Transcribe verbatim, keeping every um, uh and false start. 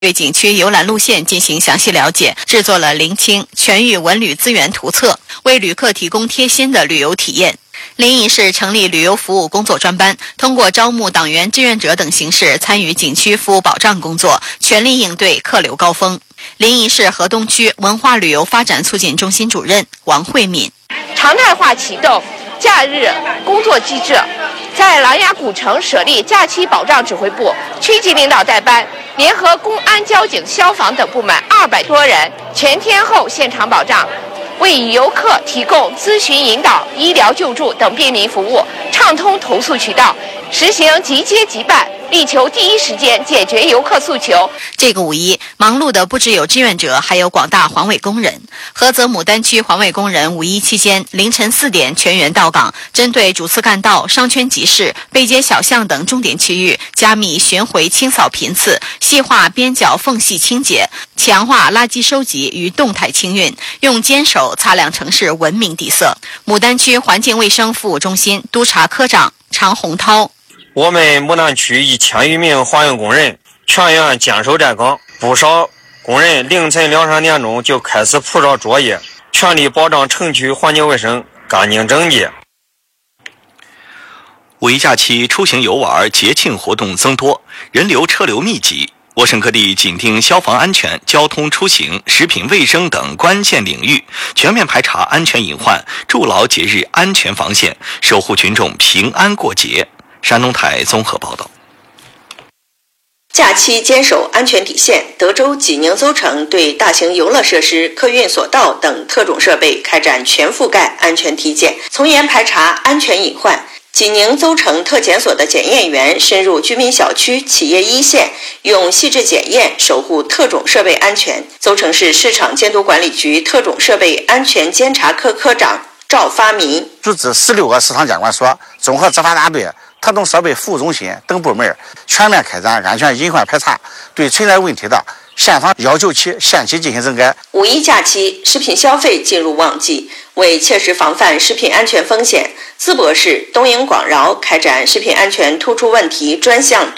对景区游览路线进行详细了解，制作了临清全域文旅资源图册，为旅客提供贴心的旅游体验。临沂市成立旅游服务工作专班，通过招募党员志愿者等形式参与景区服务保障工作，全力应对客流高峰。临沂市河东区文化旅游发展促进中心主任王慧敏： 常态化启动假日工作机制，在琅琊古城设立假期保障指挥部，区级领导带班，联合公安、交警、消防等部门二百多人，全天候现场保障，为游客提供咨询引导、医疗救助等便民服务，畅通投诉渠道，实行即接即办，力求第一时间解决游客诉求。 这个五一忙碌的不只有志愿者，还有广大环卫工人。菏泽牡丹区环卫工人五一期间凌晨四点全员到岗，针对主次干道、商圈集市、背街小巷等重点区域加密巡回清扫频次，细化边角缝隙清洁，强化垃圾收集与动态清运，用坚守擦亮城市文明底色。牡丹区环境卫生服务中心督察科长常洪涛： 我们牡丹区一千余名环卫工人全员坚守站岗，不少工人凌晨两三点钟就开始铺设作业，全力保障城区环境卫生干净整洁。 五一假期出行游玩、节庆活动增多，人流车流密集。我省各地紧盯消防安全、交通出行、食品卫生等关键领域，全面排查安全隐患，筑牢节日安全防线，守护群众平安过节。山东台综合报道。 假期坚守安全底线，德州济宁邹城对大型游乐设施、客运索道等特种设备开展全覆盖安全体检，从严排查安全隐患。济宁邹城特检所的检验员深入居民小区、企业一线，用细致检验守护特种设备安全。邹城市市场监督管理局特种设备安全监察科科长赵发民组织十六个市场监管所、综合执法大队、特种设备服务中心等部门全面开展安全隐患排查，对存在问题的现场要求其限期进行整改。 五一假期，食品消费进入旺季，为切实防范食品安全风险，淄博市东营广饶开展食品安全突出问题专项